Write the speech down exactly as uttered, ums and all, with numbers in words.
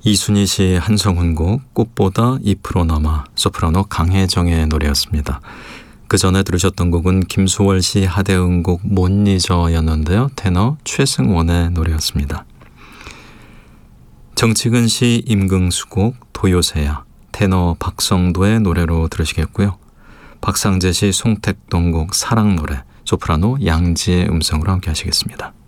이순희 씨 한성훈 곡 꽃보다 잎으로 남아, 소프라노 강혜정의 노래였습니다. 그 전에 들으셨던 곡은 김수월 씨 하대응 곡 못 잊어였는데요. 테너 최승원의 노래였습니다. 정치근 씨 임금수 곡 도요새야, 테너 박성도의 노래로 들으시겠고요. 박상재 씨 송택동 곡 사랑 노래, 소프라노 양지의 음성으로 함께 하시겠습니다.